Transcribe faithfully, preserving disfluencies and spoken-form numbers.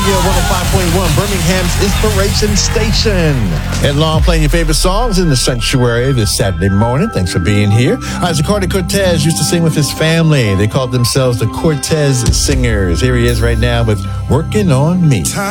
Radio one oh five point one, Birmingham's Inspiration Station. Ed Long playing your favorite songs in the sanctuary this Saturday morning. Thanks for being here. All right, Zacardi Cortez used to sing with his family. They called themselves the Cortez Singers. Here he is right now with Working on Me.